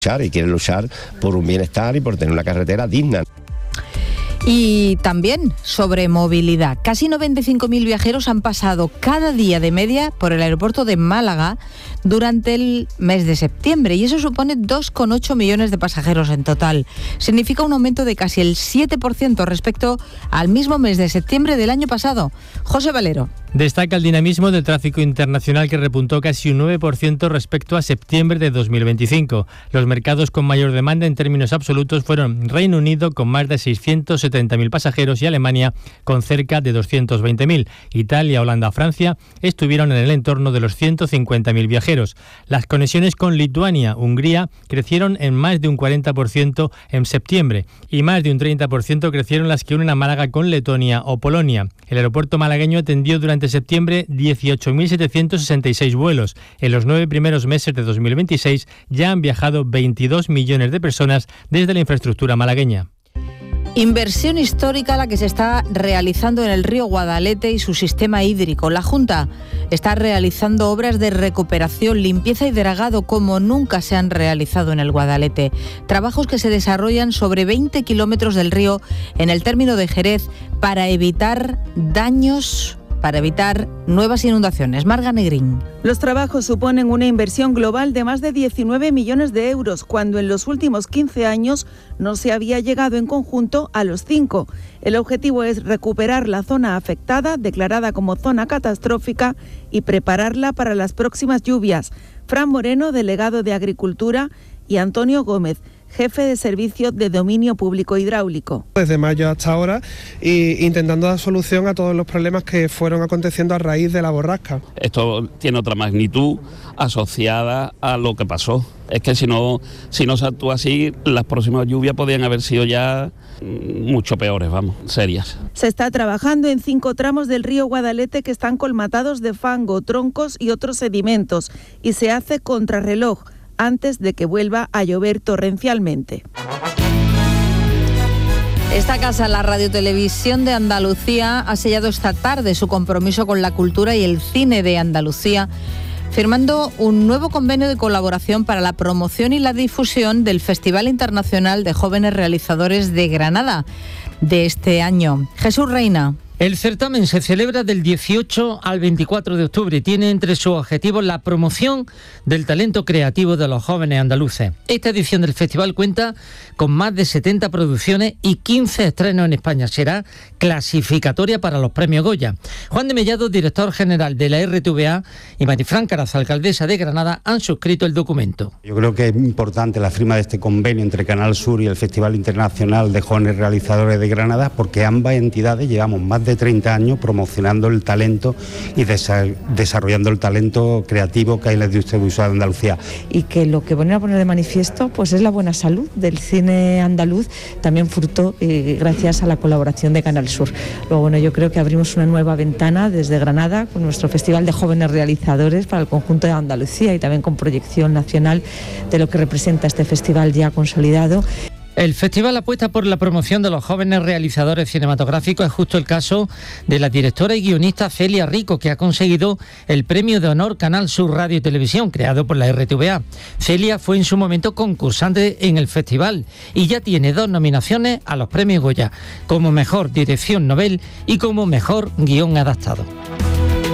y quieren luchar por un bienestar y por tener una carretera digna. Y también sobre movilidad. Casi 95.000 viajeros han pasado cada día de media por el aeropuerto de Málaga durante el mes de septiembre y eso supone 2,8 millones de pasajeros en total. Significa un aumento de casi el 7% respecto al mismo mes de septiembre del año pasado. José Valero. Destaca el dinamismo del tráfico internacional que repuntó casi un 9% respecto a septiembre de 2025. Los mercados con mayor demanda en términos absolutos fueron Reino Unido con más de 670.000 pasajeros y Alemania con cerca de 220.000. Italia, Holanda, Francia estuvieron en el entorno de los 150.000 viajeros. Las conexiones con Lituania, Hungría crecieron en más de un 40% en septiembre y más de un 30% crecieron las que unen a Málaga con Letonia o Polonia. El aeropuerto malagueño atendió durante septiembre 18.766 vuelos. En los 9 primeros meses de 2026 ya han viajado 22 millones de personas desde la infraestructura malagueña. Inversión histórica la que se está realizando en el río Guadalete y su sistema hídrico. La Junta está realizando obras de recuperación, limpieza y dragado como nunca se han realizado en el Guadalete. Trabajos que se desarrollan sobre 20 kilómetros del río en el término de Jerez para evitar daños, para evitar nuevas inundaciones. Marga Negrín. Los trabajos suponen una inversión global de más de 19 millones de euros, cuando en los últimos 15 años no se había llegado en conjunto a los 5. El objetivo es recuperar la zona afectada, declarada como zona catastrófica, y prepararla para las próximas lluvias. Fran Moreno, delegado de Agricultura, y Antonio Gómez, jefe de servicio de dominio público hidráulico. Desde mayo hasta ahora, intentando dar solución a todos los problemas que fueron aconteciendo a raíz de la borrasca. Esto tiene otra magnitud asociada a lo que pasó. Es que si no se actúa así, las próximas lluvias podrían haber sido ya mucho peores, serias. Se está trabajando en 5 tramos del río Guadalete que están colmatados de fango, troncos y otros sedimentos, y se hace contrarreloj antes de que vuelva a llover torrencialmente. Esta casa, la Radiotelevisión de Andalucía, ha sellado esta tarde su compromiso con la cultura y el cine de Andalucía, firmando un nuevo convenio de colaboración para la promoción y la difusión del Festival Internacional de Jóvenes Realizadores de Granada de este año. Jesús Reina. El certamen se celebra del 18 al 24 de octubre y tiene entre sus objetivos la promoción del talento creativo de los jóvenes andaluces. Esta edición del festival cuenta con más de 70 producciones y 15 estrenos en España. Será clasificatoria para los premios Goya. Juan de Mellado, director general de la RTVA, y Marifran Carazo, alcaldesa de Granada, han suscrito el documento. Yo creo que es importante la firma de este convenio entre Canal Sur y el Festival Internacional de Jóvenes Realizadores de Granada, porque ambas entidades llevamos más de 30 años promocionando el talento y desarrollando el talento creativo que hay en la industria audiovisual de Andalucía. Y que lo que ponen a poner de manifiesto pues es la buena salud del cine andaluz, también fruto gracias a la colaboración de Canal Sur. Luego, yo creo que abrimos una nueva ventana desde Granada con nuestro Festival de Jóvenes Realizadores para el conjunto de Andalucía y también con proyección nacional de lo que representa este festival ya consolidado. El festival apuesta por la promoción de los jóvenes realizadores cinematográficos. Es justo el caso de la directora y guionista Celia Rico, que ha conseguido el premio de honor Canal Sur Radio y Televisión, creado por la RTVA. Celia fue en su momento concursante en el festival y ya tiene 2 nominaciones a los premios Goya, como mejor dirección novel y como mejor guión adaptado.